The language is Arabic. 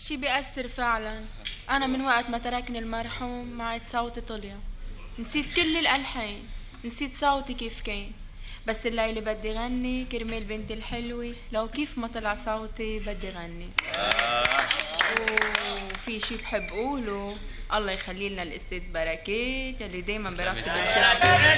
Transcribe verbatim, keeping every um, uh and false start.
شي بيأثر فعلا. أنا من وقت ما تركني المرحوم ما عاد صوتي طلع، نسيت كل الألحان، نسيت صوتي كيف كان. بس الليلة بدي غني كرمال بنتي الحلوة، لو كيف ما طلع صوتي بدي غني. وفي شي بحب قوله، الله يخلي لنا الأستاذ بركات اللي دايما برتب الشعر.